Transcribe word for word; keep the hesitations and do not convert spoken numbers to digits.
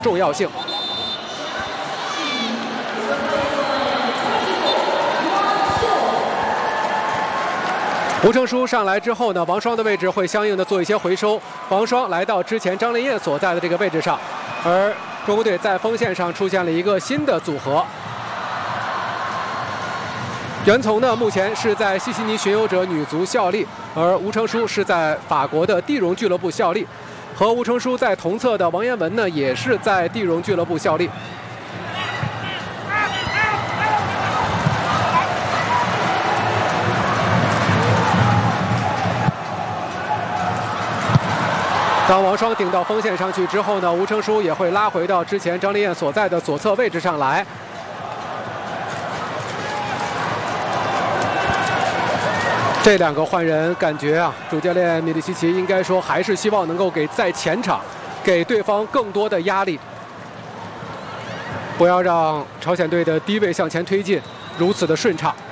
重要性。吴成书上来之后呢，王霜的位置会相应的做一些回收。王霜来到之前张琳艳所在的这个位置上，而中国队在锋线上出现了一个新的组合。袁从呢，目前是在西西尼巡游者女足效力，而吴成书是在法国的蒂荣俱乐部效力。和吴成书在同侧的王彦文呢，也是在蒂荣俱乐部效力。当王霜顶到锋线上去之后呢，吴成书也会拉回到之前张琳艳所在的左侧位置上来。这两个换人，感觉啊，主教练米利西奇应该说还是希望能够给在前场给对方更多的压力，不要让朝鲜队的低位向前推进如此的顺畅。